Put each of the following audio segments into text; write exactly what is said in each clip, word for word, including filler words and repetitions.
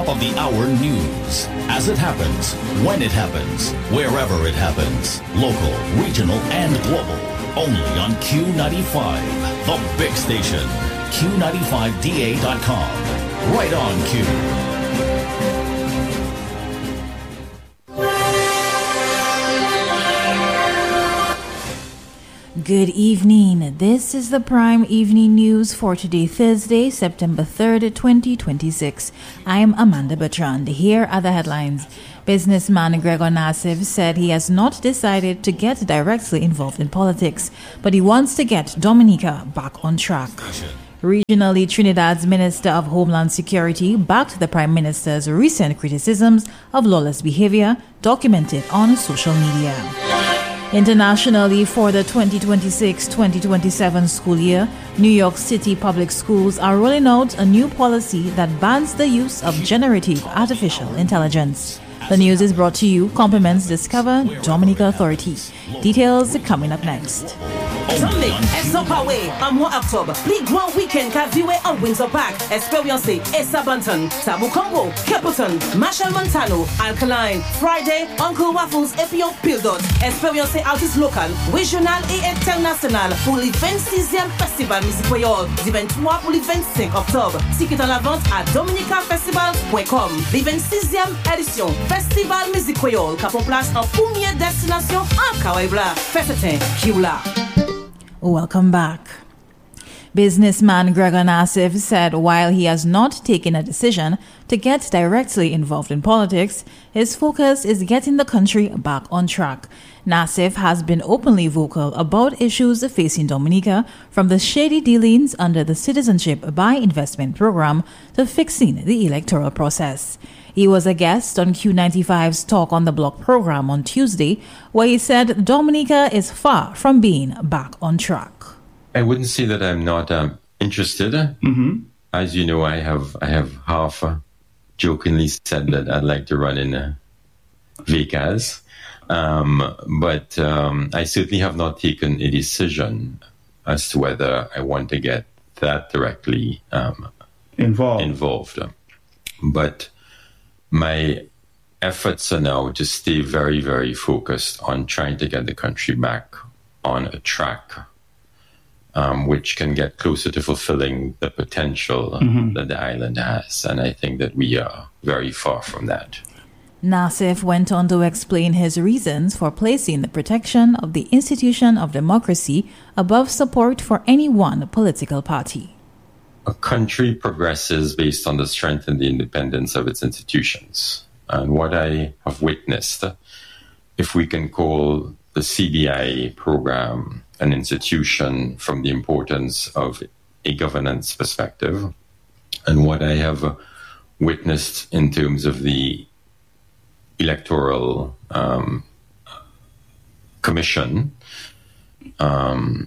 top of the hour news. As it happens, when it happens, wherever it happens. Local, regional, and global. Only on Q ninety-five, the big station. Q ninety-five D A dot com. Right on Q. Good evening. This is the Prime Evening News for today, Thursday, September third, twenty twenty-six. I am Amanda Bertrand. Here are the headlines. Businessman Gregor Nassif said he has not decided to get directly involved in politics, but he wants to get Dominica back on track. Regionally, Trinidad's Minister of Homeland Security backed the Prime Minister's recent criticisms of lawless behavior documented on social media. Internationally, for the twenty twenty-six twenty twenty-seven school year, New York City public schools are rolling out a new policy that bans the use of generative artificial intelligence. The news is brought to you, compliments Discover Dominica Authority. Details coming up next. Sunday, Essa Pawe, en mois octobre, plus grand week-end qu'a viewé en Windsor Park. Expériencez Essa Banton, Tabu Congo, Capleton, Marshall Montano, Alkaline. Friday, Uncle Waffles et puis Pildot. Expériencez artistes locaux, régional et international pour le vingt-sixième Festival Musique Créole. Du vingt-trois pour le vingt-cinq octobre. Ticket en la vente à dominica festival point com. Le vingt-sixième édition Festival Musique Créole qui prend place en première destination en Kawaii-Bla. Festetin, Kioula. Welcome back. Businessman Gregor Nassif said while he has not taken a decision to get directly involved in politics, his focus is getting the country back on track. Nassif has been openly vocal about issues facing Dominica, from the shady dealings under the Citizenship by Investment program to fixing the electoral process. He was a guest on Q ninety-five's Talk on the Block program on Tuesday, where he said Dominica is far from being back on track. I wouldn't say that I'm not um, interested. Mm-hmm. As you know, I have I have half uh, jokingly said that I'd like to run in uh, Vegas. Um, but um, I certainly have not taken a decision as to whether I want to get that directly um, involved. involved. But my efforts are now to stay very, very focused on trying to get the country back on a track um, which can get closer to fulfilling the potential mm-hmm. that the island has. And I think that we are very far from that. Nassif went on to explain his reasons for placing the protection of the institution of democracy above support for any one political party. A country progresses based on the strength and the independence of its institutions. And what I have witnessed, if we can call the C B I program an institution from the importance of a governance perspective, and what I have witnessed in terms of the electoral um, commission, um,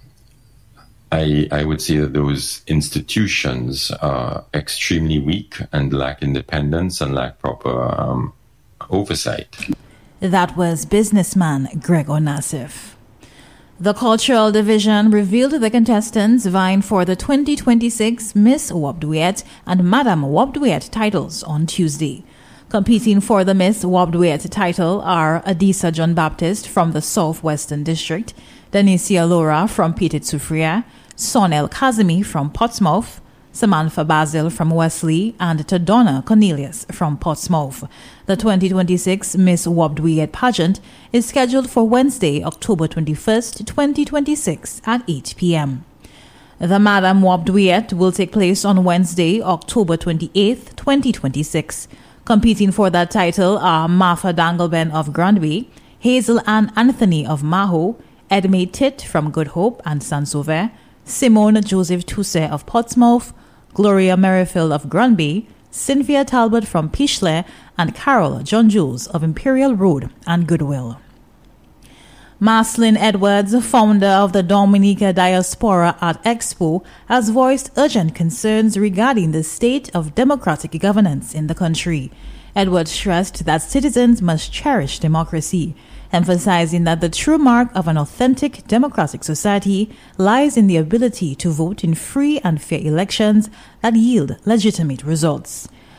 I, I would say that those institutions are extremely weak and lack independence and lack proper um, oversight. That was businessman Gregor Nassif. The Cultural Division revealed the contestants vying for the twenty twenty-six Miss Wobdwet and Madam Wobdwet titles on Tuesday. Competing for the Miss Wobdwet title are Adisa John Baptist from the Southwestern District, Denicia Laura from Petit Soufriere, Sonel Kazemi from Portsmouth, Samantha Basil from Wesley, and Tadonna Cornelius from Portsmouth. The twenty twenty-six Miss Wobdwet pageant is scheduled for Wednesday, October twenty-first, twenty twenty-six at eight p.m. The Madam Wobdwet will take place on Wednesday, October twenty-eighth, twenty twenty-six. Competing for that title are Martha Dangleben of Granby, Hazel Ann Anthony of Maho, Edme Tit from Good Hope and Saint-Sauveur, Simone Joseph Toussaint of Portsmouth, Gloria Merrifield of Granby, Cynthia Talbot from Pichelay, and Carol John Jules of Imperial Road and Goodwill. Marcelin Edwards, founder of the Dominica Diaspora Art Expo, has voiced urgent concerns regarding the state of democratic governance in the country. Edwards stressed that citizens must cherish democracy, emphasizing that the true mark of an authentic democratic society lies in the ability to vote in free and fair elections that yield legitimate results.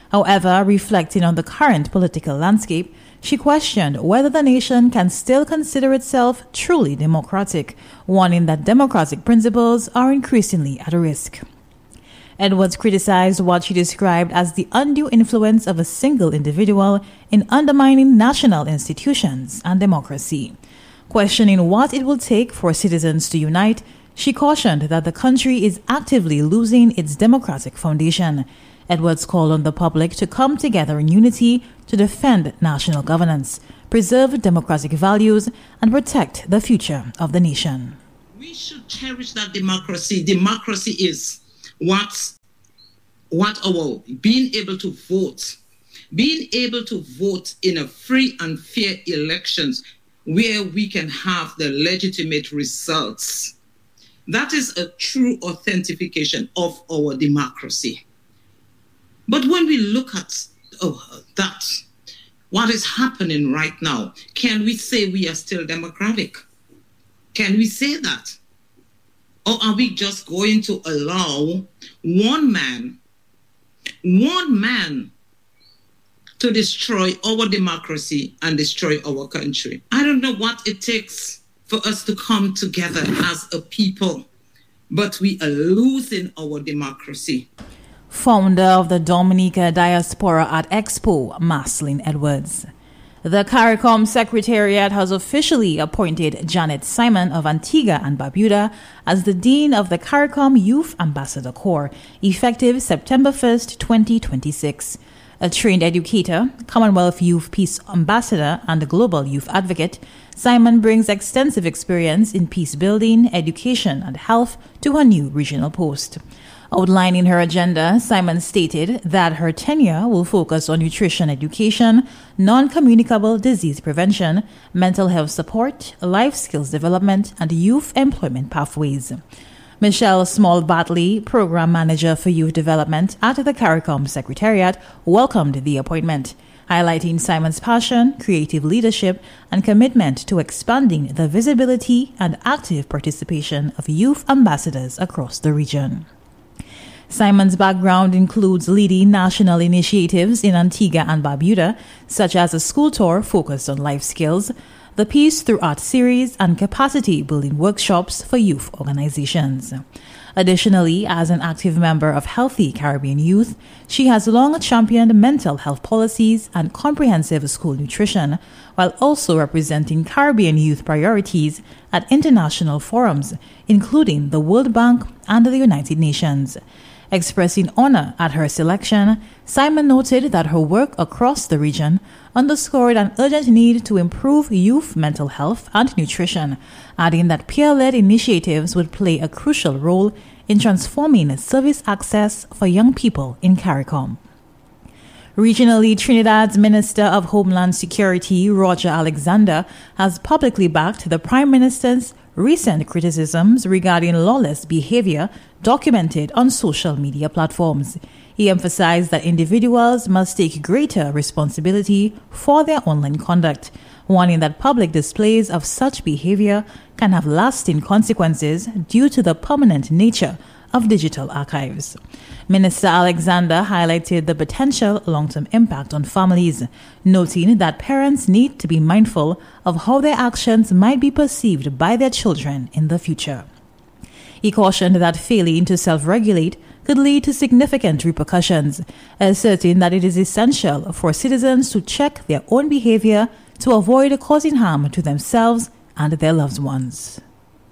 However, reflecting on the current political landscape, she questioned whether the nation can still consider itself truly democratic, warning that democratic principles are increasingly at risk. Edwards criticized what she described as the undue influence of a single individual in undermining national institutions and democracy. Questioning what it will take for citizens to unite, she cautioned that the country is actively losing its democratic foundation. Edwards called on the public to come together in unity to defend national governance, preserve democratic values, and protect the future of the nation. We should cherish that democracy. Democracy is what, what our being able to vote, being able to vote in a free and fair elections where we can have the legitimate results. That is a true authentication of our democracy. But when we look at oh, that, what is happening right now, can we say we are still democratic? Can we say that? Or are we just going to allow one man, one man to destroy our democracy and destroy our country? I don't know what it takes for us to come together as a people, but we are losing our democracy. Founder of the Dominica Diaspora at Expo, Maslin Edwards. The CARICOM Secretariat has officially appointed Janet Simon of Antigua and Barbuda as the Dean of the CARICOM Youth Ambassador Corps, effective September first, twenty twenty-six. A trained educator, Commonwealth Youth Peace Ambassador, and a global youth advocate, Simon brings extensive experience in peace building, education, and health to her new regional post. Outlining her agenda, Simon stated that her tenure will focus on nutrition education, non-communicable disease prevention, mental health support, life skills development, and youth employment pathways. Michelle Small-Batley, Program Manager for Youth Development at the CARICOM Secretariat, welcomed the appointment, highlighting Simon's passion, creative leadership, and commitment to expanding the visibility and active participation of youth ambassadors across the region. Simon's background includes leading national initiatives in Antigua and Barbuda, such as a school tour focused on life skills, the Peace Through Art series, and capacity-building workshops for youth organizations. Additionally, as an active member of Healthy Caribbean Youth, she has long championed mental health policies and comprehensive school nutrition, while also representing Caribbean youth priorities at international forums, including the World Bank and the United Nations. Expressing honor at her selection, Simon noted that her work across the region underscored an urgent need to improve youth mental health and nutrition, adding that peer-led initiatives would play a crucial role in transforming service access for young people in CARICOM. Regionally, Trinidad's Minister of Homeland Security, Roger Alexander, has publicly backed the Prime Minister's recent criticisms regarding lawless behavior documented on social media platforms. He emphasized that individuals must take greater responsibility for their online conduct, warning that public displays of such behavior can have lasting consequences due to the permanent nature of digital archives. Minister Alexander highlighted the potential long-term impact on families, noting that parents need to be mindful of how their actions might be perceived by their children in the future. He cautioned that failing to self-regulate could lead to significant repercussions, asserting that it is essential for citizens to check their own behavior to avoid causing harm to themselves and their loved ones.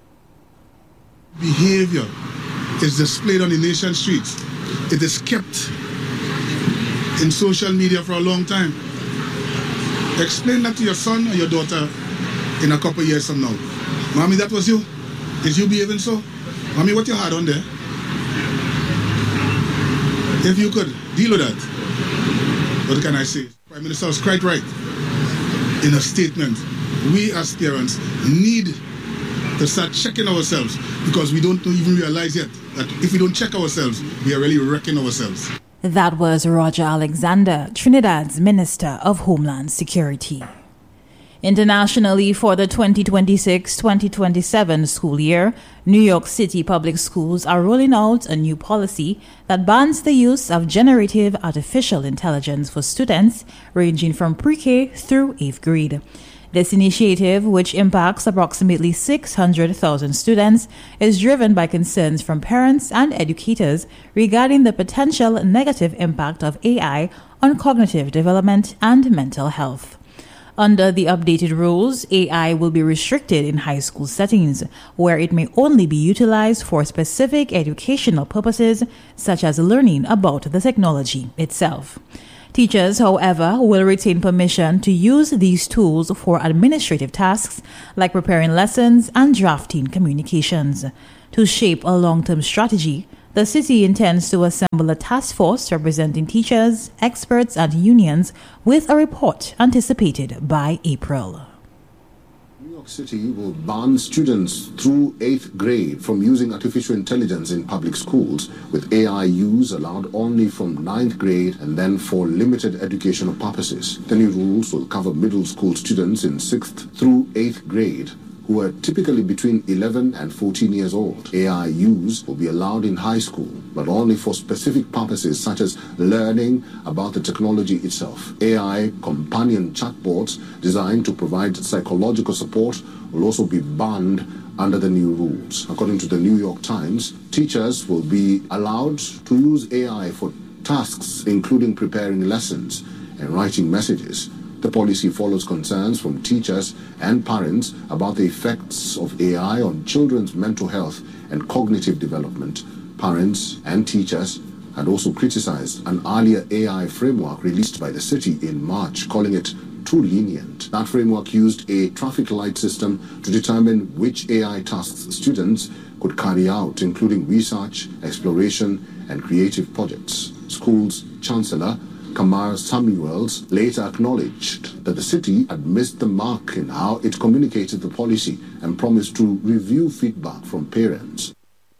Behavior is displayed on the nation streets. It is kept in social media for a long time. Explain that to your son or your daughter in a couple of years from now. Mommy, that was you? Is you behaving so? Mommy, what you had on there? If you could deal with that, what can I say? Prime Minister was quite right in a statement. We as parents need to start checking ourselves, because we don't even realize yet that if we don't check ourselves, we are really wrecking ourselves. That was Roger Alexander, Trinidad's Minister of Homeland Security. Internationally, for the twenty twenty-six twenty twenty-seven school year, New York City public schools are rolling out a new policy that bans the use of generative artificial intelligence for students ranging from pre-K through eighth grade. This initiative, which impacts approximately six hundred thousand students, is driven by concerns from parents and educators regarding the potential negative impact of A I on cognitive development and mental health. Under the updated rules, A I will be restricted in high school settings, where it may only be utilized for specific educational purposes, such as learning about the technology itself. Teachers, however, will retain permission to use these tools for administrative tasks like preparing lessons and drafting communications. To shape a long-term strategy, the city intends to assemble a task force representing teachers, experts, and unions, with a report anticipated by April. New York City will ban students through eighth grade from using artificial intelligence in public schools, with A I use allowed only from ninth grade and then for limited educational purposes. The new rules will cover middle school students in sixth through eighth grade, who are typically between eleven and fourteen years old. A I use will be allowed in high school, but only for specific purposes such as learning about the technology itself. A I companion chatbots designed to provide psychological support will also be banned under the new rules. According to the New York Times, teachers will be allowed to use A I for tasks including preparing lessons and writing messages. The policy follows concerns from teachers and parents about the effects of A I on children's mental health and cognitive development. Parents and teachers had also criticized an earlier A I framework released by the city in March, calling it too lenient. That framework used a traffic light system to determine which A I tasks students could carry out, including research, exploration, and creative projects. School's chancellor, Kamar Samuels, later acknowledged that the city had missed the mark in how it communicated the policy and promised to review feedback from parents.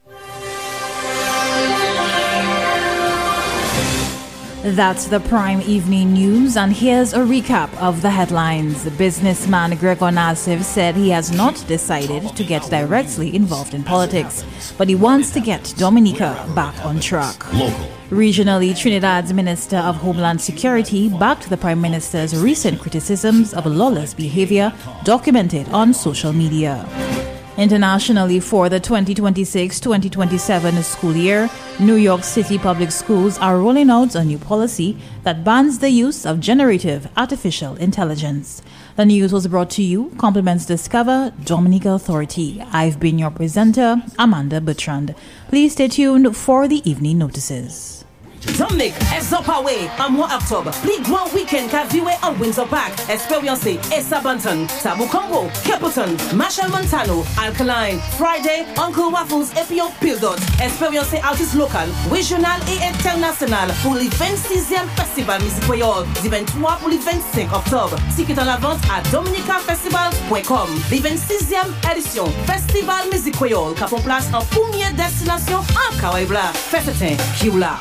That's the Prime Evening News, and here's a recap of the headlines. Businessman Gregor Nassif said he has not decided to get directly involved in politics, but he wants to get Dominica back on track. Local. Regionally, Trinidad's Minister of Homeland Security backed the Prime Minister's recent criticisms of lawless behavior documented on social media. Internationally, for the twenty twenty-six twenty twenty-seven school year, New York City public schools are rolling out a new policy that bans the use of generative artificial intelligence. The news was brought to you, compliments Discover, Dominica Authority. I've been your presenter, Amanda Bertrand. Please stay tuned for the evening notices. Dominic, Ezopawe, en mois octobre, plus grand week-end qu'a viwe en Windsor Park. Expériencer Esa Banton, Tabu Congo, Capleton, Marshall Montano, Alkaline, Friday, Uncle Waffles et puis Pildot. Expériencer artistes locaux, régional et international pour le vingt-sixième Festival Musique Créole du vingt-trois pour le vingt-cinq octobre. Ticket en la vente à dominica festival point com. Le vingt-sixième édition Festival Musique Créole qui prend place en première destination en Kawaii-Bla. Festin, Kioula.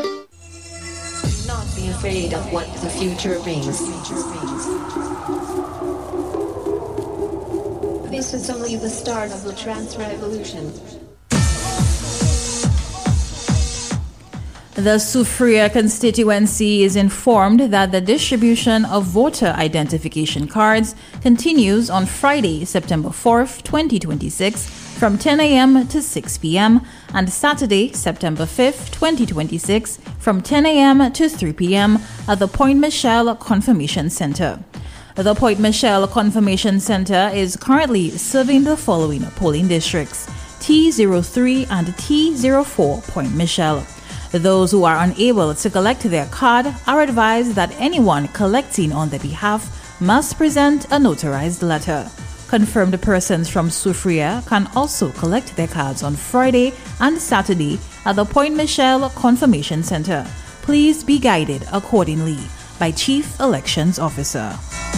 Not be afraid of what the future brings. This is only the start of the trans revolution. The Soufriere constituency is informed that the distribution of voter identification cards continues on Friday, September fourth, twenty twenty-six, from ten a.m. to six p.m. and Saturday, September fifth, twenty twenty-six, from ten a.m. to three p.m. at the Point Michelle Confirmation Center. The Point Michelle Confirmation Center is currently serving the following polling districts: T zero three and T zero four Point Michelle. Those who are unable to collect their card are advised that anyone collecting on their behalf must present a notarized letter. Confirmed persons from Soufriere can also collect their cards on Friday and Saturday at the Point Michelle Confirmation Center. Please be guided accordingly by Chief Elections Officer.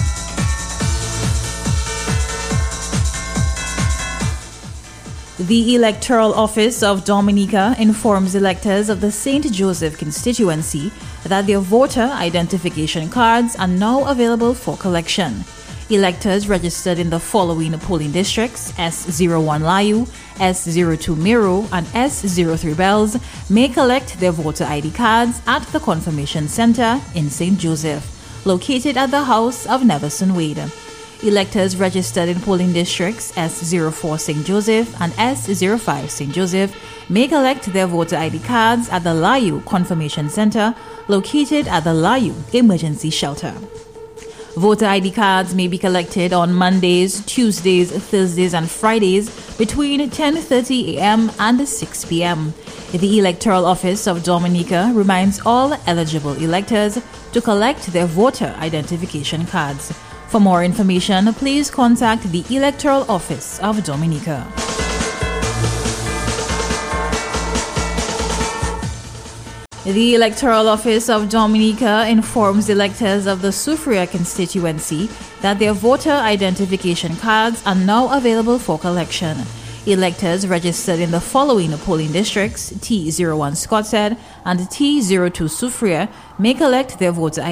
The Electoral Office of Dominica informs electors of the Saint Joseph constituency that their voter identification cards are now available for collection. Electors registered in the following polling districts: S zero one Layu, S zero two Miro, and S zero three Bells may collect their voter I D cards at the Confirmation Center in Saint Joseph, located at the house of Neverson Wade. Electors registered in polling districts S zero four Saint Joseph and S zero five Saint Joseph may collect their voter I D cards at the Layu Confirmation Center, located at the Layu Emergency Shelter. Voter I D cards may be collected on Mondays, Tuesdays, Thursdays, and Fridays between ten thirty a.m. and six p.m. The Electoral Office of Dominica reminds all eligible electors to collect their voter identification cards. For more information, please contact the Electoral Office of Dominica. The Electoral Office of Dominica informs electors of the Soufriere constituency that their voter identification cards are now available for collection. Electors registered in the following polling districts, T zero one Scottshead and T zero two Soufriere, may collect their voter